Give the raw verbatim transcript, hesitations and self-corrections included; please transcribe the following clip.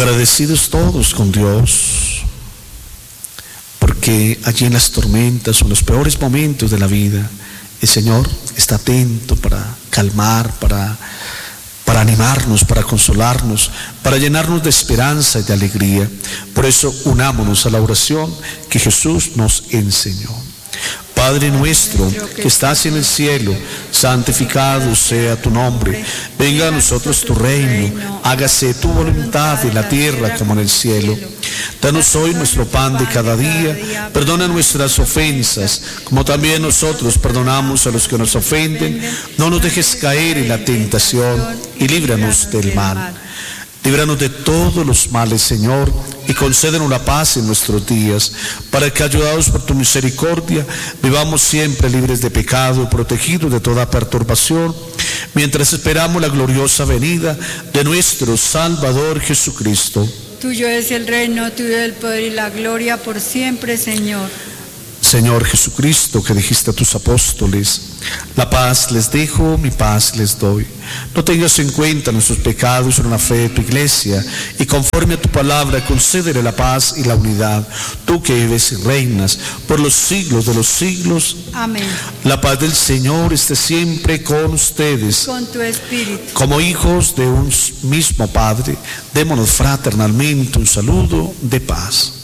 Agradecidos todos con Dios, porque allí en las tormentas o en los peores momentos de la vida, el Señor está atento para calmar, para, para animarnos, para consolarnos, para llenarnos de esperanza y de alegría. Por eso unámonos a la oración que Jesús nos enseñó. Padre nuestro que estás en el cielo, santificado sea tu nombre. Venga a nosotros tu reino, hágase tu voluntad en la tierra como en el cielo. Danos hoy nuestro pan de cada día, perdona nuestras ofensas, como también nosotros perdonamos a los que nos ofenden. No nos dejes caer en la tentación y líbranos del mal. Líbranos de todos los males, Señor, y concédenos la paz en nuestros días, para que, ayudados por tu misericordia, vivamos siempre libres de pecado y protegidos de toda perturbación, mientras esperamos la gloriosa venida de nuestro Salvador Jesucristo. Tuyo es el reino, tuyo el poder y la gloria por siempre, Señor. Señor Jesucristo, que dijiste a tus apóstoles: la paz les dejo, mi paz les doy. No tengas en cuenta nuestros pecados, sino la fe de tu iglesia, y conforme a tu palabra concédele la paz y la unidad, tú que vives y reinas por los siglos de los siglos. Amén. La paz del Señor esté siempre con ustedes. Con tu espíritu. Como hijos de un mismo Padre, démonos fraternalmente un saludo de paz.